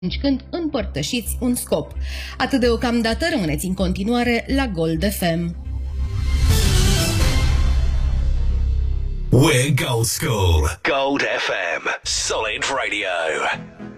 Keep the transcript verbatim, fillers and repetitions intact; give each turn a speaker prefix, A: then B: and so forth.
A: când împărtășiți un scop. Atât deocamdată, rămâneți în continuare la Gold F M.
B: We're Gold School. Gold F M. Solid Radio.